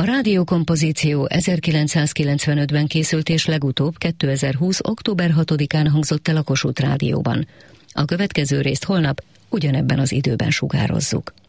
A rádiókompozíció 1995-ben készült és legutóbb 2020. október 6-án hangzott el a Kossuth Rádióban. A következő részt holnap ugyanebben az időben sugározzuk.